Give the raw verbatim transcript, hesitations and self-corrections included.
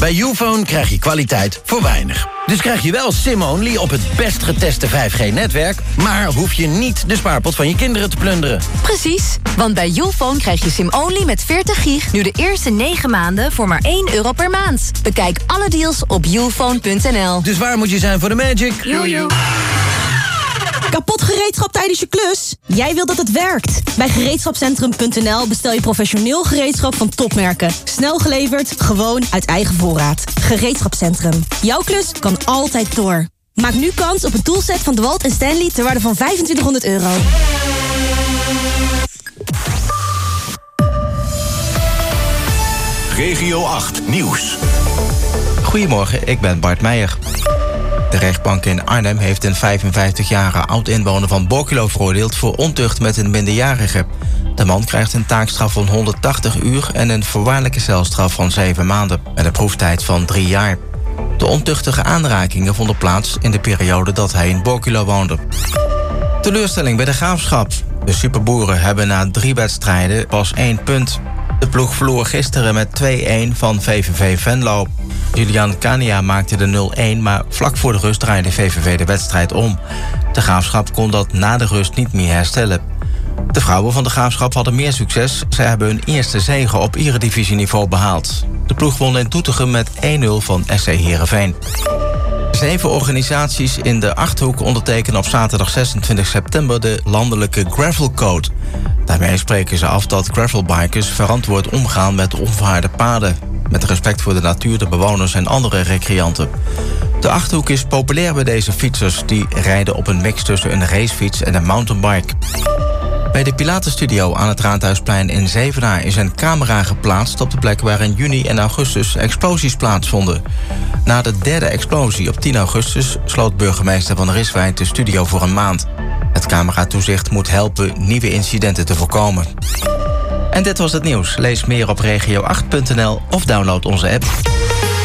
Bij Youfone krijg je kwaliteit voor weinig. Dus krijg je wel SIM-only op het best geteste vijf G-netwerk... maar hoef je niet de spaarpot van je kinderen te plunderen. Precies, want bij Youfone krijg je SIM-only met veertig gig... nu de eerste negen maanden voor maar één euro per maand. Bekijk alle deals op youfone punt n l. Dus waar moet je zijn voor de magic? Jojo. Kapot gereedschap tijdens je klus? Jij wil dat het werkt. Bij gereedschapcentrum punt n l bestel je professioneel gereedschap van topmerken. Snel geleverd, gewoon uit eigen voorraad. Gereedschapcentrum. Jouw klus kan altijd door. Maak nu kans op een toolset van DeWalt en Stanley ter waarde van vijfentwintighonderd euro. Regio acht Nieuws. Goedemorgen, ik ben Bart Meijer. De rechtbank in Arnhem heeft een vijfenvijftigjarige oud-inwoner van Borculo veroordeeld voor ontucht met een minderjarige. De man krijgt een taakstraf van honderdtachtig uur en een voorwaardelijke celstraf van zeven maanden met een proeftijd van drie jaar. De ontuchtige aanrakingen vonden plaats in de periode dat hij in Borculo woonde. Teleurstelling bij de Graafschap. De Superboeren hebben na drie wedstrijden pas één punt. De ploeg verloor gisteren met twee-een van V V V Venlo. Julian Kania maakte de nul-een, maar vlak voor de rust draaide V V V de wedstrijd om. De Graafschap kon dat na de rust niet meer herstellen. De vrouwen van de Graafschap hadden meer succes. Zij hebben hun eerste zege op eredivisieniveau behaald. De ploeg won in Doetinchem met één nul van S C Heerenveen. Zeven organisaties in de Achterhoek ondertekenen op zaterdag zesentwintig september de landelijke Gravel Code. Daarmee spreken ze af dat gravelbikers verantwoord omgaan met onverharde paden, met respect voor de natuur, de bewoners en andere recreanten. De Achterhoek is populair bij deze fietsers die rijden op een mix tussen een racefiets en een mountainbike. Bij de Pilatenstudio aan het Raadhuisplein in Zevenaar is een camera geplaatst op de plek waar in juni en augustus explosies plaatsvonden. Na de derde explosie op tien augustus sloot burgemeester Van Riswijk de studio voor een maand. Het cameratoezicht moet helpen nieuwe incidenten te voorkomen. En dit was het nieuws. Lees meer op regio acht punt n l of download onze app.